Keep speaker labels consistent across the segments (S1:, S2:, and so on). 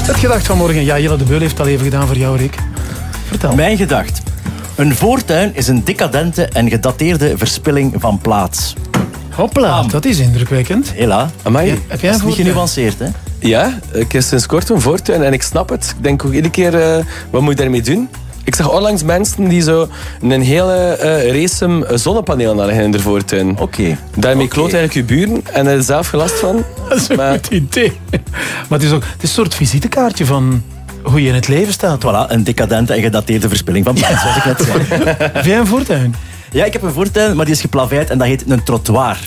S1: Het gedacht van morgen. Ja, Jelle de Beul heeft het al even gedaan voor jou, Rick. Vertel.
S2: Mijn gedacht. Een voortuin is een decadente en gedateerde verspilling van plaats.
S1: Hopla, dat is indrukwekkend.
S2: Hela.
S3: Amai.
S1: Ja, heb jij
S2: Dat is
S1: een
S2: niet
S1: voortuin?
S2: genuanceerd, hè?
S3: Ja, ik heb sinds kort een voortuin en ik snap het. Ik denk ook iedere keer, wat moet ik daarmee doen? Ik zag onlangs mensen die zo een hele race zonnepanelen hadden in de voortuin.
S2: Oké.
S3: Daarmee kloot eigenlijk je buren en er zelf gelast van.
S1: Dat is een goed idee. Maar het is een soort visitekaartje van hoe je in het leven staat.
S2: Voilà, een decadente en gedateerde verspilling van plaats, zoals ik net zei.
S1: Heb jij een voortuin?
S2: Ja, ik heb een voortuin, maar die is geplaveid en dat heet een trottoir.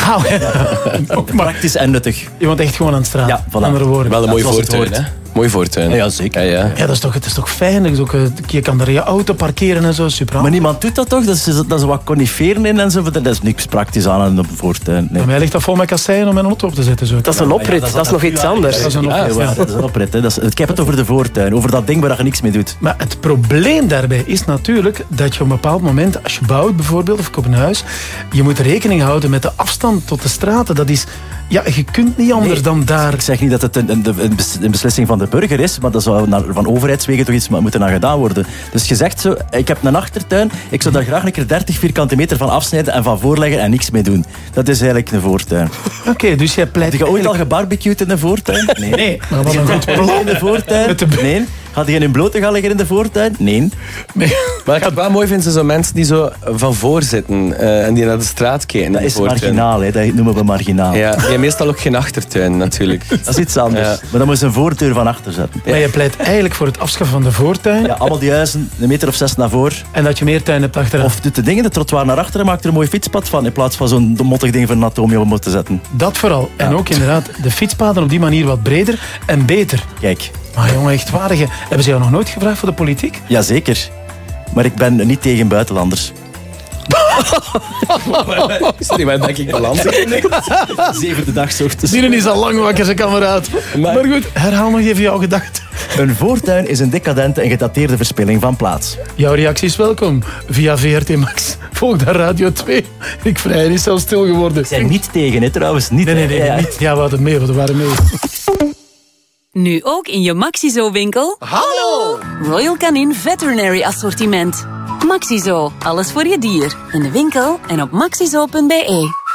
S1: Ook maar
S2: Praktisch en nuttig.
S1: je woont echt gewoon aan de straat.
S2: Ja, voilà.
S1: Andere woorden.
S3: Wel een mooie
S2: zoals het
S3: voortuin,
S2: hoort.
S3: hè? Mooi voortuin.
S2: Ja, zeker.
S3: Ja.
S1: Ja, het is toch fijn. Dat is ook, je kan daar je auto parkeren en zo. Super.
S2: Maar niemand doet dat toch? Dat is wat coniferen in en zo. Dat is niks praktisch aan een voortuin. Nee.
S1: Bij mij ligt dat vol met kasseien om mijn auto op te zetten. Zo.
S4: Dat is een oprit, dat is nog iets anders.
S1: Dat is een oprit, ja.
S2: Dat is een oprit. Hè. Ik heb het over de voortuin. Over dat ding waar je niks mee doet.
S1: Maar het probleem daarbij is natuurlijk dat je op een bepaald moment, als je bouwt bijvoorbeeld, of op een huis, je moet rekening houden met de afstand tot de straten. Dat is, ja, je kunt niet anders dan daar.
S2: Ik zeg niet dat het een beslissing van de burger is, maar dat zou van overheidswegen toch iets moeten aan gedaan worden. Dus je zegt zo, ik heb een achtertuin, ik zou daar graag een keer 30 vierkante meter van afsnijden en van voorleggen en niks mee doen. Dat is eigenlijk een voortuin.
S1: Oké, dus jij pleit...
S2: Heb je ooit al gebarbecued in de voortuin? Nee.
S1: Maar wat een goed plan.
S2: In de voortuin? Nee. Had je in blote gaan liggen in de voortuin? Nee.
S3: Maar ik het wel mooi vind, zijn zo mensen die zo van voor zitten en die naar de straat kijken.
S2: Dat is marginaal, hè. Dat noemen we marginaal.
S3: Ja, die hebben meestal ook geen achtertuin, natuurlijk.
S2: Dat is iets anders.
S3: Ja.
S2: Maar dan moet je een voordeur van achter zetten.
S1: Maar je pleit eigenlijk voor het afschaffen van de voortuin
S2: Ja, allemaal die huizen, een meter of 6 naar voor.
S1: en dat je meer tuin hebt achteraan.
S2: Of doet de dingen, de trottoir naar achteren, maakt er een mooi fietspad van. In plaats van zo'n mottig ding van een atoomje om te zetten.
S1: Dat vooral. En ook inderdaad de fietspaden op die manier wat breder en beter.
S2: Kijk,
S1: Maar jongen, echt waardig. Hebben ze jou nog nooit gevraagd voor de politiek?
S2: jazeker. Maar ik ben niet tegen buitenlanders.
S3: Sorry, waar denk ik balans?
S2: Zevende dag 's ochtends.
S1: Dienen is al lang wakker, zijn kameraad. Maar goed, herhaal nog even jouw gedachten.
S2: Een voortuin is een decadente en gedateerde verspilling van plaats.
S1: Jouw reacties welkom via VRT Max. Volg daar Radio 2. Ik vrij is zelfs stil geworden.
S2: Ik ben niet tegen, hè, trouwens. Niet,
S1: Nee,
S2: Ja.
S1: niet. Ja, we hadden mee, we waren mee.
S5: Nu ook in je Maxizo-winkel. Hallo! Royal Canin Veterinary Assortiment. Maxizo, alles voor je dier. In de winkel en op maxizo.be.